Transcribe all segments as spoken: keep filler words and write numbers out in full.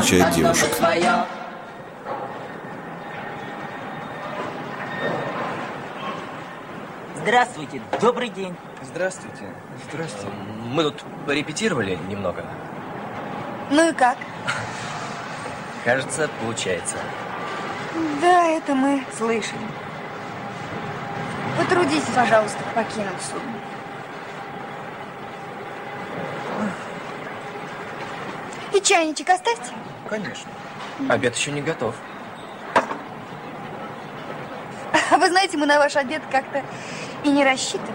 замечает девушек. Здравствуйте, добрый день. Здравствуйте. Здравствуйте. Мы тут порепетировали немного. Ну и как? Кажется, получается. Да, это мы слышали. Потрудитесь, пожалуйста, покинуть судно. И чайничек оставьте. Конечно. Обед еще не готов. А вы знаете, мы на ваш обед как-то и не рассчитывали.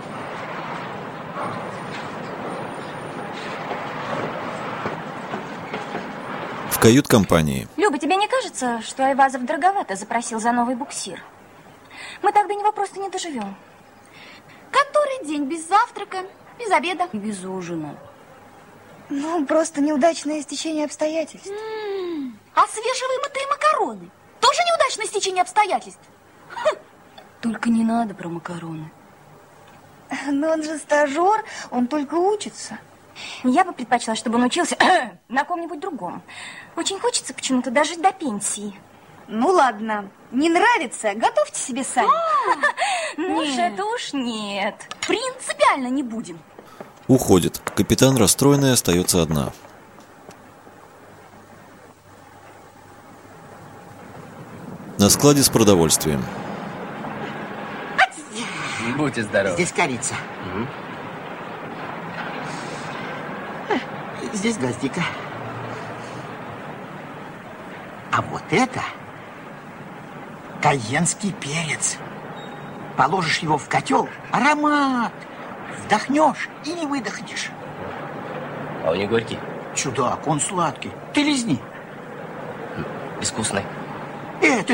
В кают-компании. Люба, тебе не кажется, что Айвазов дороговато запросил за новый буксир? Мы так до него просто не доживем. Который день без завтрака, без обеда и без ужина. Ну, просто неудачное стечение обстоятельств. М-м, а свежевымытые макароны тоже неудачное стечение обстоятельств? Хм. Только не надо про макароны. Но он же стажер, он только учится. Я бы предпочла, чтобы он учился на ком-нибудь другом. Очень хочется почему-то дожить до пенсии. Ну ладно, не нравится, готовьте себе сами. Ну уж это уж нет. Принципиально не будем. Уходит. Капитан, расстроенная, остается одна. На складе с продовольствием. Будьте здоровы. Здесь корица. Угу. Здесь гвоздика. А вот это кайенский перец. Положишь его в котел, аромат. Вдохнешь и не выдохнешь. А он не горький? Чудак, он сладкий. Ты лизни. Искусный. Э, ты